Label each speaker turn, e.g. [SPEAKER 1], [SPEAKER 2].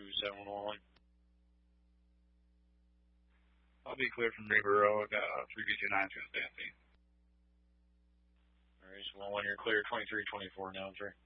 [SPEAKER 1] 2711. I'll be clear from Neighbor Road, 3B29 to Stanley. Alright, so 1-1, you're clear, 2324 now, 3.